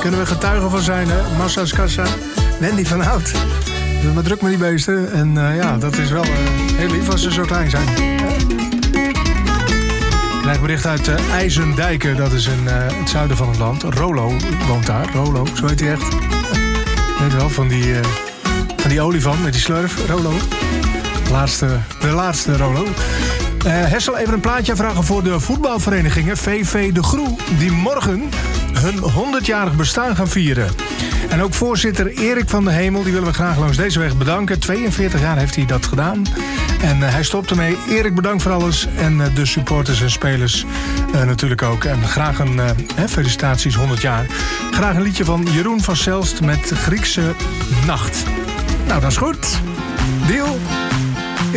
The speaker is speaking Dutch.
Kunnen we getuigen van zijn, hè? Massa's Kassa. Wendy van Hout. Dus maar druk met die beesten. En ja, dat is wel heel lief als ze zo klein zijn. Ik krijg bericht uit IJzendijken. Dat is in het zuiden van het land. Rolo woont daar. Rolo, zo heet hij echt. Weet wel, van die olifant met die slurf. Rolo. De laatste Rolo. Hessel, even een plaatje vragen voor de voetbalverenigingen VV De Groe, die morgen hun 100-jarig bestaan gaan vieren. En ook voorzitter Erik van de Hemel, die willen we graag langs deze weg bedanken. 42 jaar heeft hij dat gedaan. En hij stopt ermee. Erik, bedankt voor alles. En de supporters en spelers natuurlijk ook. En graag een felicitaties, 100 jaar. Graag een liedje van Jeroen van Zelst met Griekse Nacht. Nou, dat is goed. Deal.